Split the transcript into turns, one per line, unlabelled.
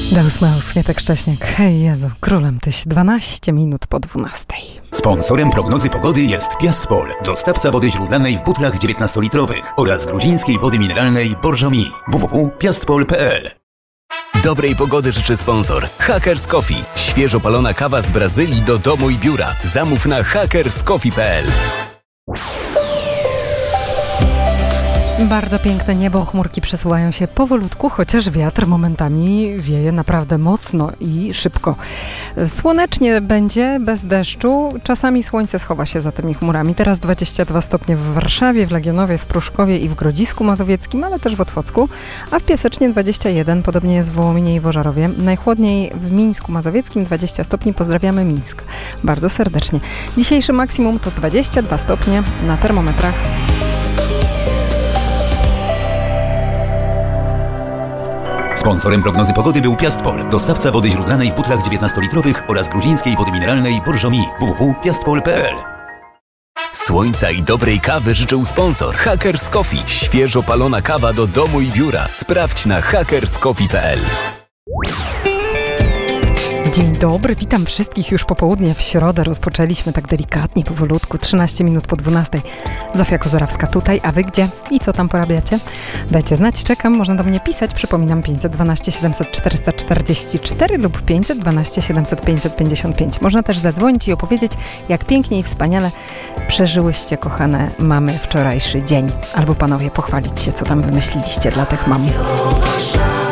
Deus Meus, Światek Szcześniak. Hej Jezu, królem tyś. 12 minut po 12.
Sponsorem prognozy pogody jest Piastpol, dostawca wody źródlanej w butlach 19-litrowych oraz gruzińskiej wody mineralnej Borjomi. www.piastpol.pl.
Dobrej pogody życzy sponsor Hackers Coffee. Świeżo palona kawa z Brazylii do domu i biura. Zamów na hackerscoffee.pl.
Bardzo piękne niebo, chmurki przesuwają się powolutku, chociaż wiatr momentami wieje naprawdę mocno i szybko. Słonecznie będzie, bez deszczu, czasami słońce schowa się za tymi chmurami. Teraz 22 stopnie w Warszawie, w Legionowie, w Pruszkowie i w Grodzisku Mazowieckim, ale też w Otwocku, a w Piasecznie 21, podobnie jest w Wołominie i w Ożarowie. Najchłodniej w Mińsku Mazowieckim 20 stopni, pozdrawiamy Mińsk bardzo serdecznie. Dzisiejszy maksimum to 22 stopnie na termometrach.
Sponsorem prognozy pogody był Piastpol, dostawca wody źródlanej w butlach 19-litrowych oraz gruzińskiej wody mineralnej Borjomi. www.piastpol.pl.
Słońca i dobrej kawy życzył sponsor Hackers Coffee. Świeżo palona kawa do domu i biura. Sprawdź na hackerscoffee.pl.
Dzień dobry, witam wszystkich już popołudnie w środę. Rozpoczęliśmy tak delikatnie, powolutku, 13 minut po 12. Zofia Kozarawska tutaj, a wy gdzie? I co tam porabiacie? Dajcie znać, czekam, można do mnie pisać. Przypominam 512 700 444 lub 512 700 555. Można też zadzwonić i opowiedzieć, jak pięknie i wspaniale przeżyłyście, kochane mamy, wczorajszy dzień. Albo panowie pochwalić się, co tam wymyśliliście dla tych mam.